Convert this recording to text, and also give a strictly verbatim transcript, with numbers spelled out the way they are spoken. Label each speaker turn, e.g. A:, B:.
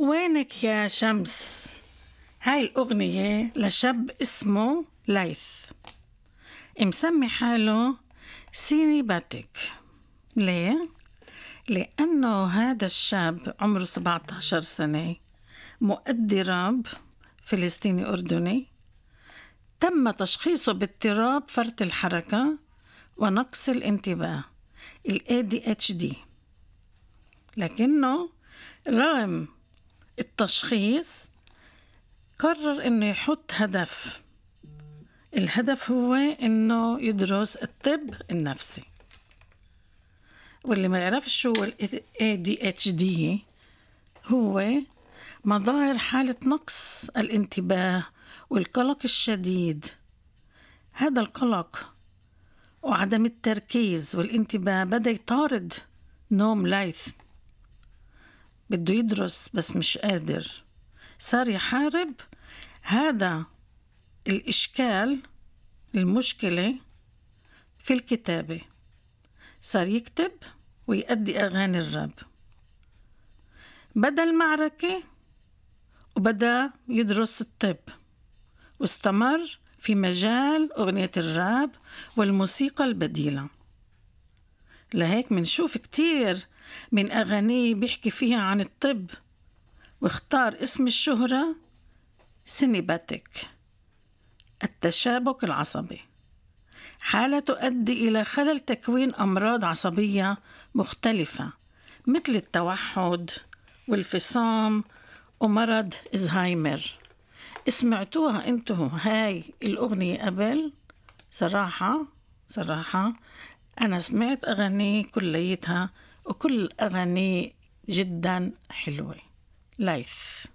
A: وينك يا شمس؟ هاي الأغنية لشاب اسمه ليث، مسمي حاله سيني باتك. ليه؟ لأنه هذا الشاب عمره سبعة عشر سنة، مؤدي راب فلسطيني أردني، تم تشخيصه باضطراب فرط الحركة ونقص الانتباه ال إيه دي إتش دي، لكنه رغم التشخيص قرر إنه يحط هدف. الهدف هو إنه يدرس الطب النفسي. واللي ما يعرفش شو ال إيه دي إتش دي هو مظاهر حالة نقص الانتباه والقلق الشديد. هذا القلق وعدم التركيز والانتباه بدأ يطارد نوم ليث. بده يدرس بس مش قادر، صار يحارب هذا الإشكال المشكلة في الكتابة. صار يكتب ويأدي أغاني الراب. بدأ المعركة وبدأ يدرس الطب، واستمر في مجال أغنية الراب والموسيقى البديلة. لهيك منشوف كتير من أغانيه بيحكي فيها عن الطب، واختار اسم الشهرة سينيباتيك، التشابك العصبي، حالة تؤدي إلى خلل تكوين أمراض عصبية مختلفة مثل التوحد والفصام ومرض إزهايمر. سمعتوها انتو هاي الأغنية قبل؟ صراحة صراحة أنا سمعت أغاني كليتها، وكل أغاني جدا حلوة. ليث.